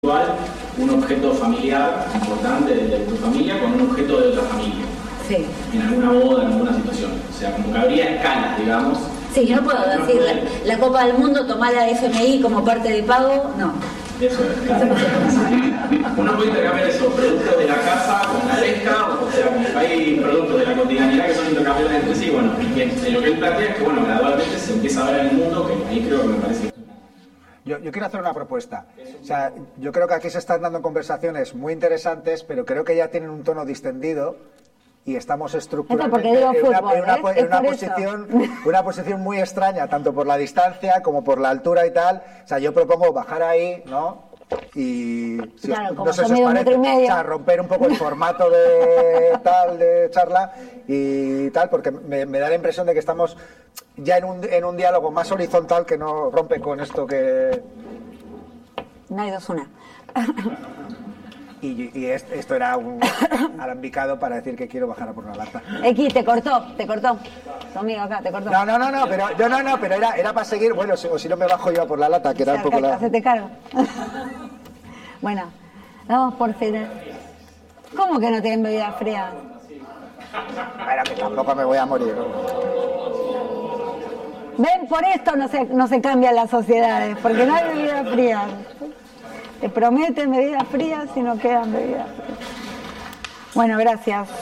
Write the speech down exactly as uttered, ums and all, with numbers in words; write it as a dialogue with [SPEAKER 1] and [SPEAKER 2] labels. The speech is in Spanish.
[SPEAKER 1] un objeto familiar importante de tu familia con un objeto de otra familia.
[SPEAKER 2] Sí.
[SPEAKER 1] En alguna boda, en alguna situación. O sea, como que habría escalas, digamos.
[SPEAKER 2] Sí, yo no puedo no decir puede... la, la Copa del Mundo, tomar la F M I como parte de pago, no.
[SPEAKER 1] Eso es, claro. Uno puede intercambiar eso, productos de la casa con la pesca, o sea, hay productos de la cotidianidad que son intercambiables entre sí. Bueno, y lo que él plantea es que, bueno, gradualmente se empieza a ver en el mundo, que ahí creo que me parece.
[SPEAKER 3] Yo, yo quiero hacer una propuesta. O sea, yo creo que aquí se están dando conversaciones muy interesantes, pero creo que ya tienen un tono distendido y estamos estructuralmente en una,
[SPEAKER 2] fútbol,
[SPEAKER 3] en una,
[SPEAKER 2] ¿eh?
[SPEAKER 3] en una posición, una posición muy extraña, tanto por la distancia como por la altura y tal. O sea, yo propongo bajar ahí, ¿no? Y si
[SPEAKER 2] claro,
[SPEAKER 3] os,
[SPEAKER 2] como
[SPEAKER 3] no sé si os
[SPEAKER 2] un
[SPEAKER 3] parece,
[SPEAKER 2] metro y medio.
[SPEAKER 3] O sea, romper un poco el formato de tal de charla y tal, porque me, me da la impresión de que estamos ya en un, en un diálogo más horizontal que no rompe con esto que...
[SPEAKER 2] No hay dos una.
[SPEAKER 3] Y, y esto, esto era un alambicado para decir que quiero bajar a por una lata.
[SPEAKER 2] X, te cortó, te cortó. Tu amigo acá, te cortó.
[SPEAKER 3] No, no, no, no, pero, yo no, no, pero era, era para seguir, bueno, si, o si no me bajo yo a por la lata, que era un poco la...
[SPEAKER 2] Se te cargo. Bueno, vamos por cenar. ¿Cómo que no tienen bebida fría?
[SPEAKER 3] Bueno, que tampoco me voy a morir, ¿no?
[SPEAKER 2] Ven, por esto no se, no se cambian las sociedades, porque no hay bebidas frías. Te prometen bebidas frías y no quedan bebidas frías. Bueno, gracias.